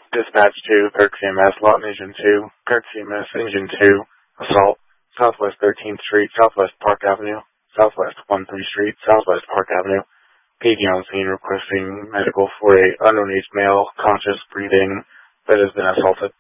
Dispatch 2, Kirk CMS, Lawton Engine 2, Kirk CMS, Engine 2, assault, Southwest 13th Street, Southwest Park Avenue, Southwest 13th Street, Southwest Park Avenue. PD on scene requesting medical for a underage male, conscious, breathing, that has been assaulted.